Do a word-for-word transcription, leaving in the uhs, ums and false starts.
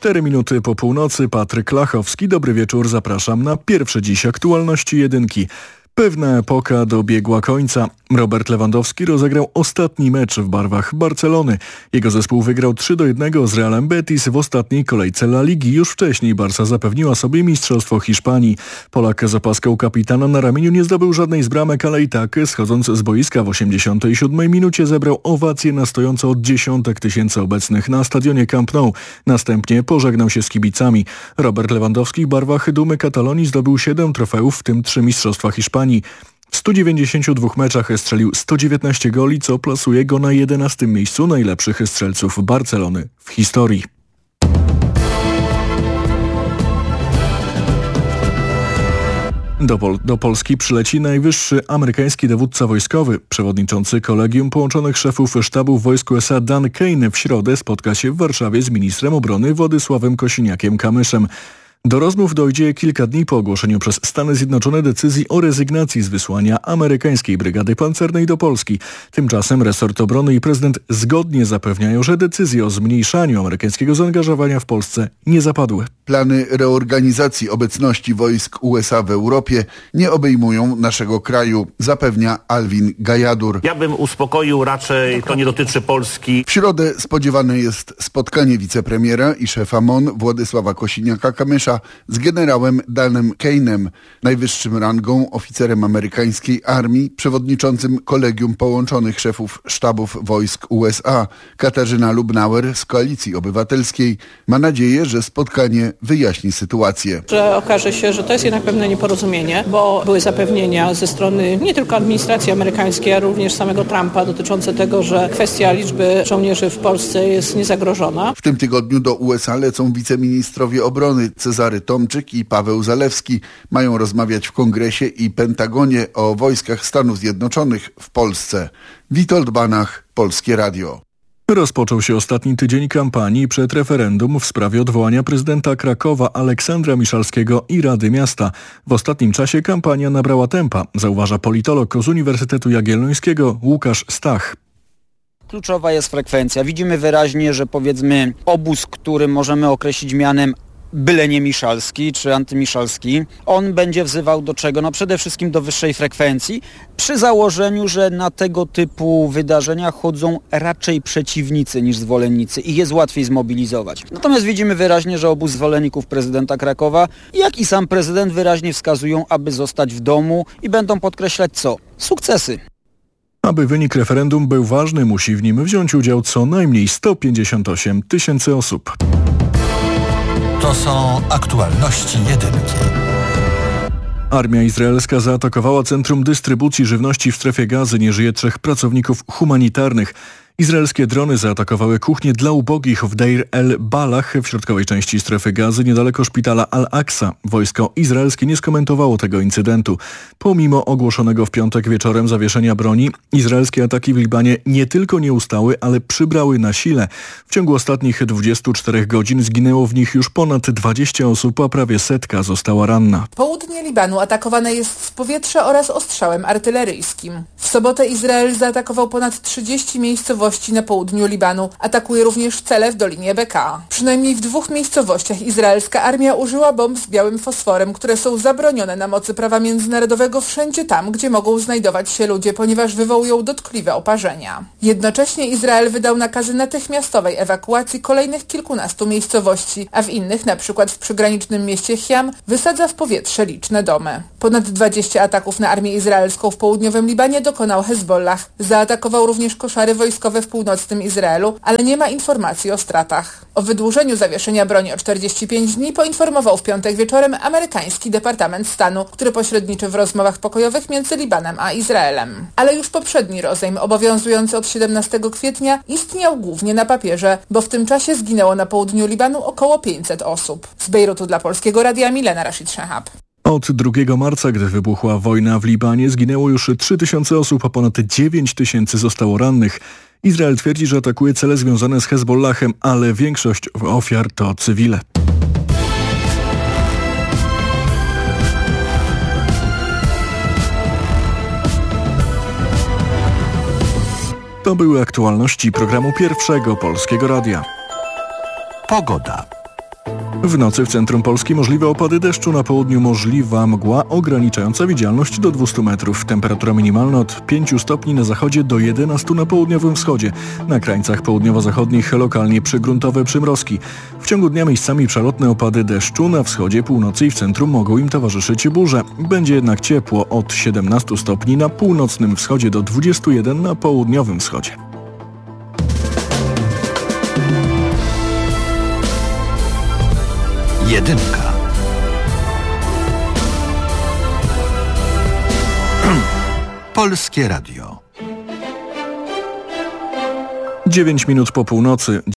Cztery minuty po północy, Patryk Lachowski. Dobry wieczór, zapraszam na pierwsze dziś aktualności jedynki. Pewna epoka dobiegła końca. Robert Lewandowski rozegrał ostatni mecz w barwach Barcelony. Jego zespół wygrał trzy do jednego z Realem Betis w ostatniej kolejce La Ligi. Już wcześniej Barca zapewniła sobie mistrzostwo Hiszpanii. Polak z opaską kapitana na ramieniu nie zdobył żadnej z bramek, ale i tak, schodząc z boiska w osiemdziesiątej siódmej minucie, zebrał owację na stojąco od dziesiątek tysięcy obecnych na stadionie Camp Nou. Następnie pożegnał się z kibicami. Robert Lewandowski w barwach dumy Katalonii zdobył siedem trofeów, w tym trzy mistrzostwa Hiszpanii. W stu dziewięćdziesięciu dwóch meczach strzelił sto dziewiętnaście goli, co plasuje go na jedenastym miejscu najlepszych strzelców Barcelony w historii. Do, Pol- do Polski przyleci najwyższy amerykański dowódca wojskowy. Przewodniczący Kolegium Połączonych Szefów Sztabów Wojsk U S A Dan Kane w środę spotka się w Warszawie z ministrem obrony Władysławem Kosiniakiem-Kamyszem. Do rozmów dojdzie kilka dni po ogłoszeniu przez Stany Zjednoczone decyzji o rezygnacji z wysłania amerykańskiej brygady pancernej do Polski. Tymczasem resort obrony i prezydent zgodnie zapewniają, że decyzje o zmniejszaniu amerykańskiego zaangażowania w Polsce nie zapadły. Plany reorganizacji obecności wojsk U S A w Europie nie obejmują naszego kraju, zapewnia Alvin Gajadur. Ja bym uspokoił, raczej to nie dotyczy Polski. W środę spodziewane jest spotkanie wicepremiera i szefa M O N Władysława Kosiniaka-Kamysza z generałem Danem Kane'em, najwyższym rangą oficerem amerykańskiej armii, przewodniczącym Kolegium Połączonych Szefów Sztabów Wojsk U S A. Katarzyna Lubnauer z Koalicji Obywatelskiej ma nadzieję, że spotkanie wyjaśni sytuację. Że okaże się, że to jest jednak pewne nieporozumienie, bo były zapewnienia ze strony nie tylko administracji amerykańskiej, ale również samego Trumpa dotyczące tego, że kwestia liczby żołnierzy w Polsce jest niezagrożona. W tym tygodniu do U S A lecą wiceministrowie obrony Cezary Tomczyk i Paweł Zalewski. Mają rozmawiać w Kongresie i Pentagonie o wojskach Stanów Zjednoczonych w Polsce. Witold Banach, Polskie Radio. Rozpoczął się ostatni tydzień kampanii przed referendum w sprawie odwołania prezydenta Krakowa Aleksandra Miszalskiego i Rady Miasta. W ostatnim czasie kampania nabrała tempa, zauważa politolog z Uniwersytetu Jagiellońskiego Łukasz Stach. Kluczowa jest frekwencja. Widzimy wyraźnie, że powiedzmy obóz, który możemy określić mianem byle nie Miszalski czy antymiszalski, on będzie wzywał do czego? No przede wszystkim do wyższej frekwencji, przy założeniu, że na tego typu wydarzenia chodzą raczej przeciwnicy niż zwolennicy i jest łatwiej zmobilizować. Natomiast widzimy wyraźnie, że obóz zwolenników prezydenta Krakowa, jak i sam prezydent wyraźnie wskazują, aby zostać w domu i będą podkreślać co? Sukcesy. Aby wynik referendum był ważny, musi w nim wziąć udział co najmniej sto pięćdziesiąt osiem tysięcy osób. To są aktualności jedynki. Armia izraelska zaatakowała centrum dystrybucji żywności w strefie Gazy. Nie żyje trzech pracowników humanitarnych. Izraelskie drony zaatakowały kuchnię dla ubogich w Deir el-Balach w środkowej części strefy Gazy, niedaleko szpitala Al-Aqsa. Wojsko izraelskie nie skomentowało tego incydentu. Pomimo ogłoszonego w piątek wieczorem zawieszenia broni, izraelskie ataki w Libanie nie tylko nie ustały, ale przybrały na sile. W ciągu ostatnich dwudziestu czterech godzin zginęło w nich już ponad dwadzieścia osób, a prawie setka została ranna. Południe Libanu atakowane jest z powietrza oraz ostrzałem artyleryjskim. W sobotę Izrael zaatakował ponad trzydzieści miejscowości na południu Libanu. Atakuje również cele w Dolinie Beka. Przynajmniej w dwóch miejscowościach izraelska armia użyła bomb z białym fosforem, które są zabronione na mocy prawa międzynarodowego wszędzie tam, gdzie mogą znajdować się ludzie, ponieważ wywołują dotkliwe oparzenia. Jednocześnie Izrael wydał nakazy natychmiastowej ewakuacji kolejnych kilkunastu miejscowości, a w innych, np. w przygranicznym mieście Chiam, wysadza w powietrze liczne domy. Ponad dwadzieścia ataków na armię izraelską w południowym Libanie dokonał Hezbollah. Zaatakował również koszary wojskowe w północnym Izraelu, ale nie ma informacji o stratach. O wydłużeniu zawieszenia broni o czterdzieści pięć dni poinformował w piątek wieczorem amerykański Departament Stanu, który pośredniczy w rozmowach pokojowych między Libanem a Izraelem. Ale już poprzedni rozejm, obowiązujący od siedemnastego kwietnia, istniał głównie na papierze, bo w tym czasie zginęło na południu Libanu około pięćset osób. Z Bejrutu dla Polskiego Radia Milena Rashid Shahab. Od drugiego marca, gdy wybuchła wojna w Libanie, zginęło już trzy tysiące osób, a ponad dziewięć tysięcy zostało rannych. Izrael twierdzi, że atakuje cele związane z Hezbollahem, ale większość ofiar to cywile. To były aktualności programu Pierwszego Polskiego Radia. Pogoda. W nocy w centrum Polski możliwe opady deszczu, na południu możliwa mgła ograniczająca widzialność do dwieście metrów. Temperatura minimalna od pięciu stopni na zachodzie do jedenastu na południowym wschodzie. Na krańcach południowo-zachodnich lokalnie przygruntowe przymrozki. W ciągu dnia miejscami przelotne opady deszczu, na wschodzie, północy i w centrum mogą im towarzyszyć burze. Będzie jednak ciepło od siedemnastu stopni na północnym wschodzie do dwudziestu jeden na południowym wschodzie. Jedynka. Polskie Radio. dziewięć minut po północy.